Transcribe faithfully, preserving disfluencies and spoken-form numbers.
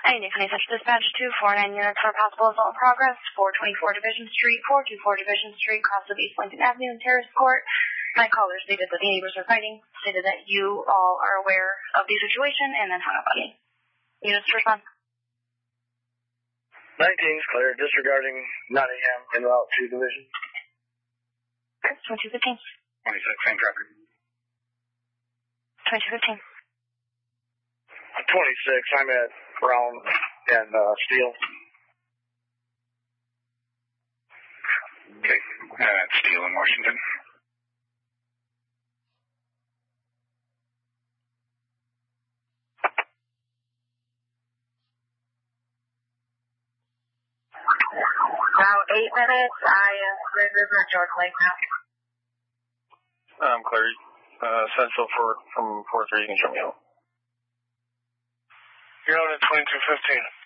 I need twenty-six dispatch two forty-nine units for possible assault in progress, four twenty-four Division Street, four twenty-four Division Street, cross of East Lincoln Avenue and Terrace Court. My caller stated that the neighbors are fighting, stated that you all are aware of the situation, and then hung up on me. Units to respond. nineteen is clear, disregarding Nottingham en route to Division. twenty-two fifteen. twenty-six, same traffic. twenty-two fifteen. twenty-six, I'm at Brown and uh, Steele. Okay, I'm at Steele in Washington. Now eight minutes, I am Red River, George Lake now. I'm Clary, uh, Central for, from four three, you can show me out. You're on at twenty-two fifteen.